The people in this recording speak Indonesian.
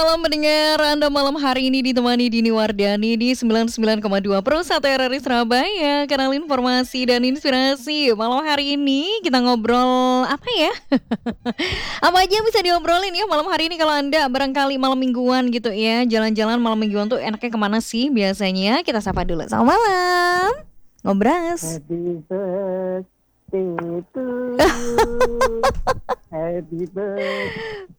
Malam mendengar Anda malam hari ini ditemani Dini Wardani di 99,2 Pro 1 RRI Surabaya. Kanal informasi dan inspirasi. Malam hari ini kita ngobrol apa ya? Apa aja yang bisa diobrolin ya malam hari ini kalau Anda barangkali malam mingguan gitu ya. Jalan-jalan malam mingguan tuh enaknya kemana sih biasanya? Kita sapa dulu. Selamat malam. Ngobras. Happy birthday to you. Happy birthday